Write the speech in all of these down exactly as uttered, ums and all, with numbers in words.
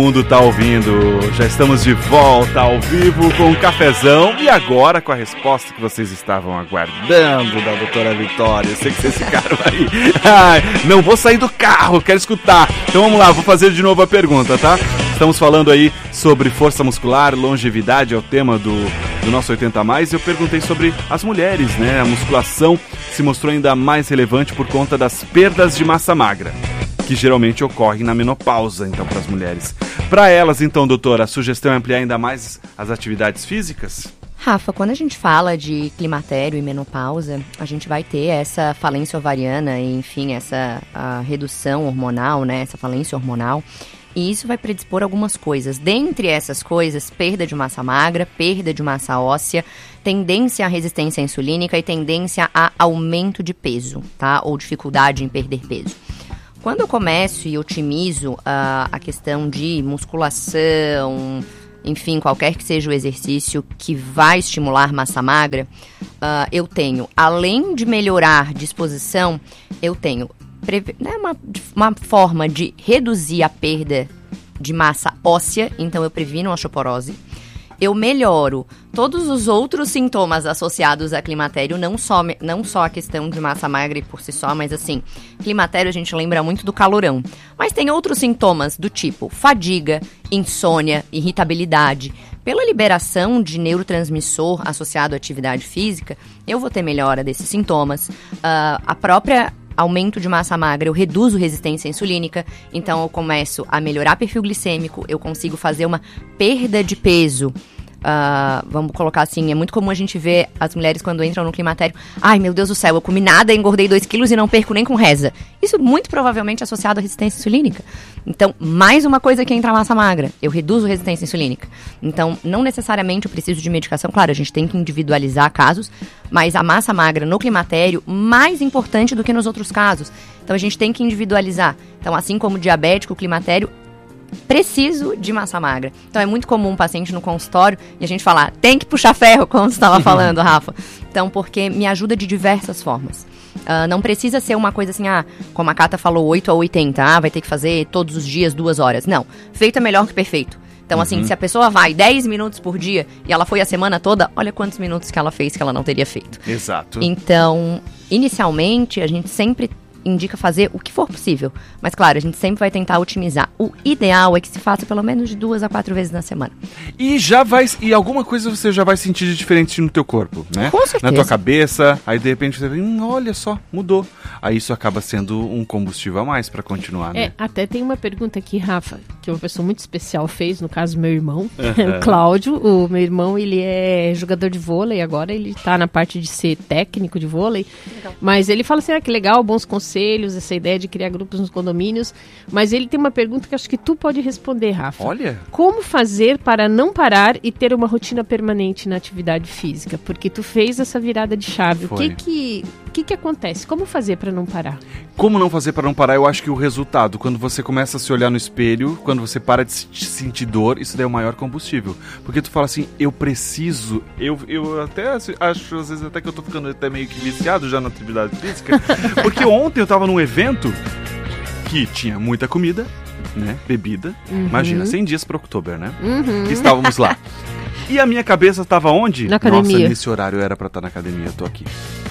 O mundo tá ouvindo, já estamos de volta ao vivo com o cafezão e agora com a resposta que vocês estavam aguardando da doutora Vitória. Eu sei que vocês ficaram aí. Ai, não vou sair do carro, quero escutar. Então vamos lá, vou fazer de novo a pergunta, tá? Estamos falando aí sobre força muscular, longevidade, é o tema do, do nosso oitenta mais. Eu perguntei sobre as mulheres, né? A musculação se mostrou ainda mais relevante por conta das perdas de massa magra, que geralmente ocorrem na menopausa, então, para as mulheres. Para elas, então, doutora, a sugestão é ampliar ainda mais as atividades físicas? Rafa, quando a gente fala de climatério e menopausa, a gente vai ter essa falência ovariana e, enfim, essa a redução hormonal, né, essa falência hormonal, e isso vai predispor algumas coisas. Dentre essas coisas, perda de massa magra, perda de massa óssea, tendência à resistência insulínica e tendência a aumento de peso, tá? Ou dificuldade em perder peso. Quando eu começo e otimizo uh, a questão de musculação, enfim, qualquer que seja o exercício que vai estimular massa magra, uh, eu tenho, além de melhorar disposição, eu tenho preve- né, uma, uma forma de reduzir a perda de massa óssea, então eu previno a osteoporose. Eu melhoro todos os outros sintomas associados a climatério, não só, não só a questão de massa magra por si só, mas assim, climatério a gente lembra muito do calorão. Mas tem outros sintomas do tipo fadiga, insônia, irritabilidade. Pela liberação de neurotransmissor associado à atividade física, eu vou ter melhora desses sintomas. Uh, a própria aumento de massa magra, eu reduzo resistência insulínica, então eu começo a melhorar perfil glicêmico, eu consigo fazer uma perda de peso. Uh, vamos colocar assim, é muito comum a gente ver as mulheres quando entram no climatério, ai meu Deus do céu, eu comi nada, engordei dois quilos e não perco nem com reza. Isso muito provavelmente é associado à resistência insulínica. Então, mais uma coisa que entra a massa magra, eu reduzo resistência insulínica. Então, não necessariamente eu preciso de medicação, claro, a gente tem que individualizar casos, mas a massa magra no climatério, mais importante do que nos outros casos. Então, a gente tem que individualizar. Então, assim como o diabético, o climatério, preciso de massa magra. Então é muito comum um paciente no consultório e a gente falar, tem que puxar ferro, como você estava falando, Rafa. Então, porque me ajuda de diversas formas. Uh, não precisa ser uma coisa assim, ah, como a Cata falou, oito a oitenta, ah, vai ter que fazer todos os dias duas horas. Não, feito é melhor que perfeito. Então, uhum. assim, se a pessoa vai dez minutos por dia e ela foi a semana toda, olha quantos minutos que ela fez que ela não teria feito. Exato. Então, inicialmente, a gente sempre indica fazer o que for possível. Mas, claro, a gente sempre vai tentar otimizar. O ideal é que se faça pelo menos de duas a quatro vezes na semana. E já vai... E alguma coisa você já vai sentir de diferente no teu corpo, né? Com certeza. Na tua cabeça, aí de repente você vê, hum, olha só, mudou. Aí isso acaba sendo um combustível a mais pra continuar, né? É, até tem uma pergunta aqui, Rafa, que uma pessoa muito especial fez, no caso, meu irmão, uhum. o Cláudio. O meu irmão, ele é jogador de vôlei agora, ele tá na parte de ser técnico de vôlei. Legal. Mas ele fala assim, ah, que legal, bons conselhos, essa ideia de criar grupos nos condomínios, mas ele tem uma pergunta que acho que tu pode responder, Rafa. Olha! Como fazer para não parar e ter uma rotina permanente na atividade física? Porque tu fez essa virada de chave. Foi. O que que, o que que acontece? Como fazer para não parar? Como não fazer para não parar? Eu acho que o resultado, quando você começa a se olhar no espelho, quando você para de sentir dor, isso daí é o maior combustível. Porque tu fala assim, eu preciso, eu, eu até acho, às vezes até que eu tô ficando até meio que viciado já na atividade física, porque ontem eu tava num evento que tinha muita comida, né, bebida, uhum. imagina, cem dias para outubro, né, uhum. que estávamos lá. E a minha cabeça tava onde? Na academia. Nossa, nesse horário era pra estar na academia, eu tô aqui.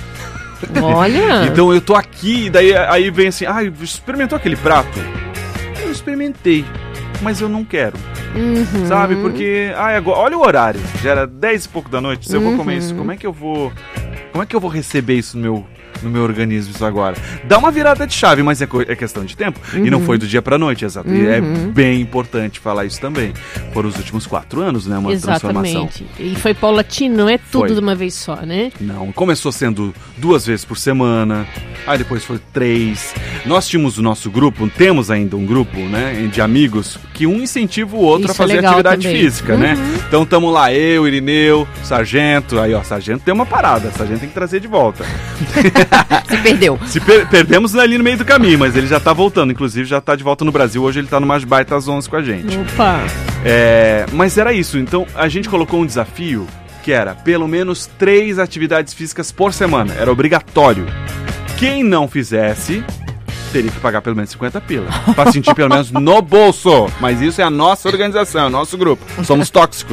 Olha! Então eu tô aqui, e daí aí vem assim, ah, experimentou aquele prato? Eu experimentei, mas eu não quero. Uhum. Sabe, porque, ah, agora, olha o horário, já era dez e pouco da noite, se eu vou comer uhum. isso, como é que eu vou, como é que eu vou receber isso no meu... no meu organismo isso agora. Dá uma virada de chave, mas é, co- é questão de tempo. Uhum. E não foi do dia pra noite, exato. Uhum. E é bem importante falar isso também. Foram os últimos quatro anos, né? Uma Exatamente. transformação. E foi paulatino, não é tudo Foi. de uma vez só, né? Não, começou sendo duas vezes por semana, aí depois foi três. Nós tínhamos o nosso grupo, temos ainda um grupo, né, de amigos, que um incentiva o outro Isso a fazer é legal atividade também. física, Uhum. né? Então tamo lá, eu, Irineu, Sargento, aí ó, Sargento tem uma parada, Sargento tem que trazer de volta. Se perdeu. Se per- perdemos ali no meio do caminho, mas ele já tá voltando, inclusive já tá de volta no Brasil, hoje ele tá no Mais Baitas onze com a gente. Opa! É, mas era isso, então a gente colocou um desafio que era pelo menos três atividades físicas por semana, era obrigatório. Quem não fizesse teria que pagar pelo menos cinquenta pila. Pra sentir pelo menos no bolso. Mas isso é a nossa organização, é o nosso grupo. Somos tóxicos.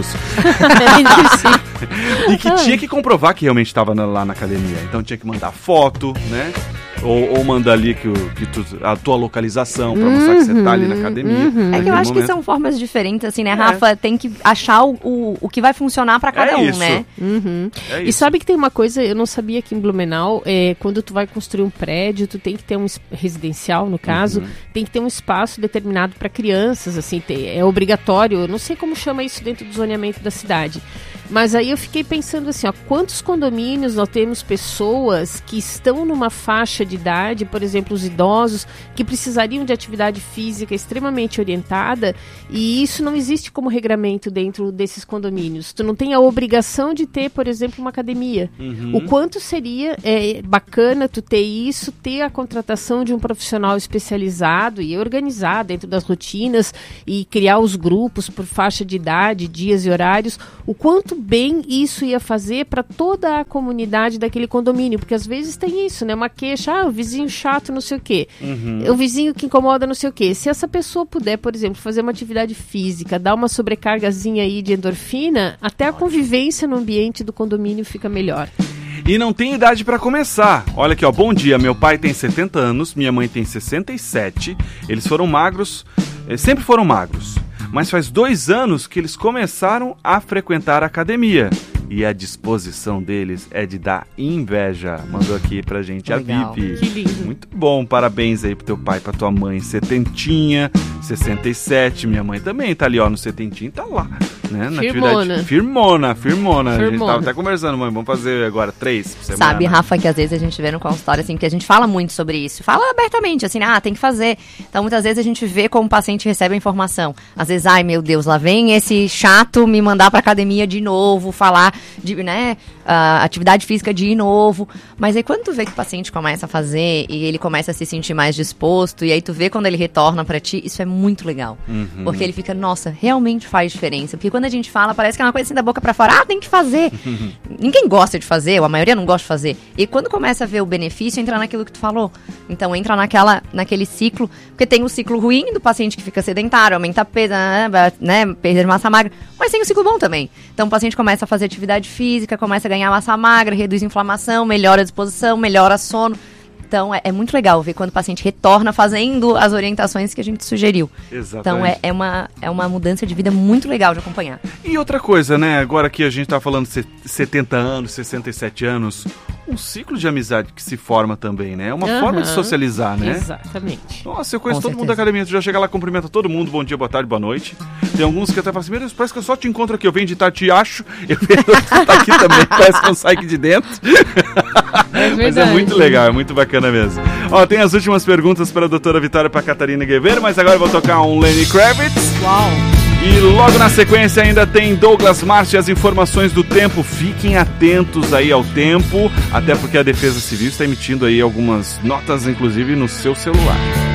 E que tinha que comprovar que realmente estava lá na academia. Então tinha que mandar foto, né? Ou, ou mandar ali que, que tu, a tua localização pra mostrar uhum, que você tá ali na academia. Uhum. É que eu acho momento. que são formas diferentes, assim, né, Rafa? É. Tem que achar o, o, o que vai funcionar pra cada é um, isso. né? Uhum. É e sabe que tem uma coisa, eu não sabia que em Blumenau, é, quando tu vai construir um prédio, tu tem que ter um residencial, no caso, uhum. tem que ter um espaço determinado pra crianças, assim, ter, é obrigatório, eu não sei como chama isso dentro do zoneamento da cidade. Mas aí eu fiquei pensando assim, ó, quantos condomínios nós temos pessoas que estão numa faixa de idade, por exemplo, os idosos, que precisariam de atividade física extremamente orientada, e isso não existe como regramento dentro desses condomínios. Tu não tem a obrigação de ter, por exemplo, uma academia. Uhum. O quanto seria é, bacana tu ter isso, ter a contratação de um profissional especializado e organizar dentro das rotinas e criar os grupos por faixa de idade, dias e horários, o quanto bem isso ia fazer para toda a comunidade daquele condomínio, porque às vezes tem isso, né, uma queixa, ah, o vizinho chato, não sei o quê, uhum. o vizinho que incomoda, não sei o quê. Se essa pessoa puder, por exemplo, fazer uma atividade física, dar uma sobrecargazinha aí de endorfina, até a convivência no ambiente do condomínio fica melhor. E não tem idade para começar. Olha aqui, ó, bom dia, meu pai tem setenta anos, minha mãe tem sessenta e sete, eles foram magros, sempre foram magros. Mas faz dois anos que eles começaram a frequentar a academia. E a disposição deles é de dar inveja. Mandou aqui pra gente legal. A Vivi. Que lindo. Muito bom, parabéns aí pro teu pai, pra tua mãe. Setentinha, sessenta e sete. Minha mãe também tá ali, ó, no setentinho, tá lá. Né? Na firmona. Atividade. Firmona, firmona. Firmona. A gente tava até conversando, mãe, vamos fazer agora três por semana. Sabe, Rafa, que às vezes a gente vê no consultório, assim, que a gente fala muito sobre isso. Fala abertamente, assim, ah, tem que fazer. Então, muitas vezes a gente vê como o paciente recebe a informação. Às vezes, ai, meu Deus, lá vem esse chato me mandar pra academia de novo, falar de, né, uh, atividade física de novo. Mas aí quando tu vê que o paciente começa a fazer e ele começa a se sentir mais disposto, e aí tu vê quando ele retorna pra ti, isso é muito legal. Uhum. Porque ele fica, nossa, realmente faz diferença. Porque quando a gente fala, parece que é uma coisa assim da boca pra fora, ah, tem que fazer. Ninguém gosta de fazer, ou a maioria não gosta de fazer. E quando começa a ver o benefício, entra naquilo que tu falou. Então entra naquela, naquele ciclo, porque tem o ciclo ruim do paciente que fica sedentário, aumenta peso, né, perder massa magra, mas tem o ciclo bom também. Então o paciente começa a fazer atividade física, começa a ganhar massa magra, reduz inflamação, melhora a disposição, melhora sono. Então, é, é muito legal ver quando o paciente retorna fazendo as orientações que a gente sugeriu. Exatamente. Então, é, é, uma, é uma mudança de vida muito legal de acompanhar. E outra coisa, né? Agora que a gente tá falando de setenta anos, sessenta e sete anos, um ciclo de amizade que se forma também, né? É uma uhum. forma de socializar, né? Exatamente. Nossa, eu conheço Com todo certeza. mundo da academia. Tu já chega lá, cumprimenta todo mundo, bom dia, boa tarde, boa noite. Tem alguns que até falam assim, meu Deus, parece que eu só te encontro aqui. Eu venho de Itati e acho, eu venho de tá aqui também, parece que eu saio aqui de dentro. É verdade. Mas é muito legal, é muito bacana mesmo. Ó, tem as últimas perguntas para a doutora Vitória e para a Catarina Guevara, mas agora eu vou tocar um Lenny Kravitz. Uau! E logo na sequência ainda tem Douglas Martins e as informações do tempo. Fiquem atentos aí ao tempo, até porque a Defesa Civil está emitindo aí algumas notas, inclusive no seu celular.